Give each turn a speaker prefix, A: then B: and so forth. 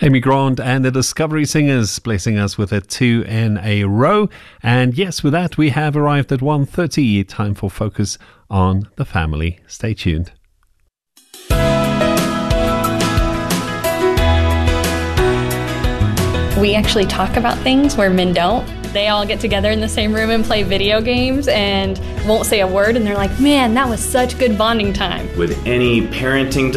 A: Amy Grant and the Discovery Singers blessing us with a 2 in a row. And yes, with that, we have arrived at 1:30. Time for Focus on the Family. Stay tuned.
B: We actually talk about things where men don't. They all get together in the same room and play video games and won't say a word, and they're like, man, that was such good bonding time.
C: With any parenting